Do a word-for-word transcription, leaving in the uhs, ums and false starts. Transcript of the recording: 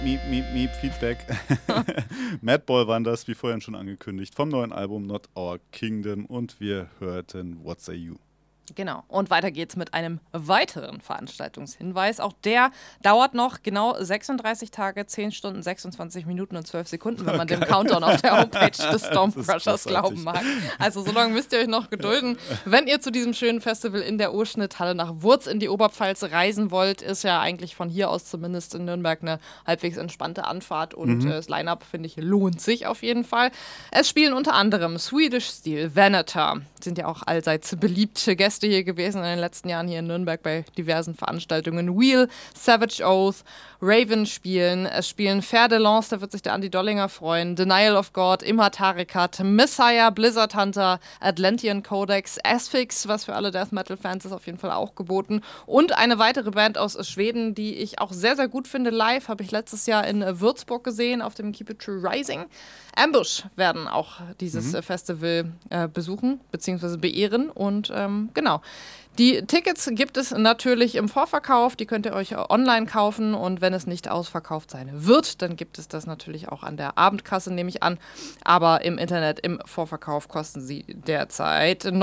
Miep, miep, miep, Feedback. Madball waren das, wie vorhin schon angekündigt, vom neuen Album Not Our Kingdom und wir hörten What Say You. Genau. Und weiter geht's mit einem weiteren Veranstaltungshinweis. Auch der dauert noch genau sechsunddreißig Tage, zehn Stunden, sechsundzwanzig Minuten und zwölf Sekunden, wenn man dem Countdown auf der Homepage des Stormcrushers glauben mag. Also so lange müsst ihr euch noch gedulden. Wenn ihr zu diesem schönen Festival in der Urschnitthalle nach Wurz in die Oberpfalz reisen wollt, ist ja eigentlich von hier aus zumindest in Nürnberg eine halbwegs entspannte Anfahrt und mhm. äh, das Line-Up, finde ich, lohnt sich auf jeden Fall. Es spielen unter anderem Swedish Steel, Venator, sind ja auch allseits beliebte Gäste hier gewesen in den letzten Jahren hier in Nürnberg bei diversen Veranstaltungen. Wheel, Savage Oath, Raven spielen. Es spielen Fer de Lance, da wird sich der Andi Dollinger freuen. Denial of God, Imhatarikat, Messiah, Blizzard Hunter, Atlantean Codex, Asphyx, was für alle Death Metal Fans ist auf jeden Fall auch geboten. Und eine weitere Band aus Schweden, die ich auch sehr, sehr gut finde. Live habe ich letztes Jahr in Würzburg gesehen auf dem Keep It True Rising. Ambush werden auch dieses mhm. Festival äh, besuchen bzw. beehren und ähm, genau. Die Tickets gibt es natürlich im Vorverkauf, die könnt ihr euch online kaufen und wenn es nicht ausverkauft sein wird, dann gibt es das natürlich auch an der Abendkasse, nehme ich an, aber im Internet, im Vorverkauf kosten sie derzeit